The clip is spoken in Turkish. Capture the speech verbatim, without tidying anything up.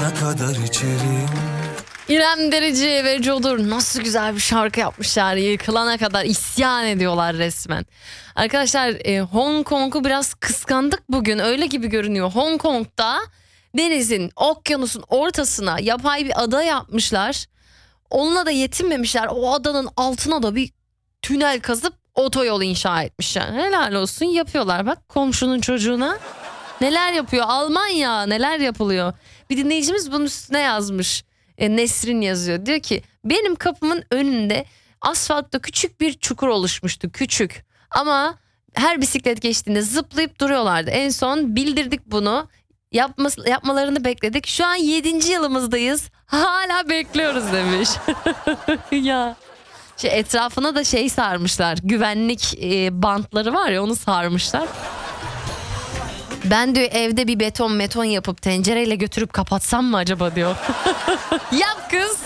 yıkılana kadar içerim. İrem Derici ve Codur nasıl güzel bir şarkı yapmışlar. Yıkılana kadar isyan ediyorlar resmen. Arkadaşlar e, Hong Kong'u biraz kıskandık bugün. Öyle gibi görünüyor. Hong Kong'da denizin, okyanusun ortasına yapay bir ada yapmışlar. Onunla da yetinmemişler. O adanın altına da bir tünel kazıp otoyol inşa etmişler. Helal olsun, yapıyorlar. Bak komşunun çocuğuna neler yapıyor. Almanya neler yapılıyor. Bir dinleyicimiz bunun üstüne yazmış. E, Nesrin yazıyor. Diyor ki benim kapımın önünde asfaltta küçük bir çukur oluşmuştu. Küçük. Ama her bisiklet geçtiğinde zıplayıp duruyorlardı. En son bildirdik bunu. Yapması, yapmalarını bekledik. Şu an yedinci yılımızdayız. Hala bekliyoruz demiş. Ya. Şey, etrafına da şey sarmışlar. Güvenlik e, bantları var ya, onu sarmışlar. Ben diyor evde bir beton meton yapıp tencereyle götürüp kapatsam mı acaba diyor. Yap kız.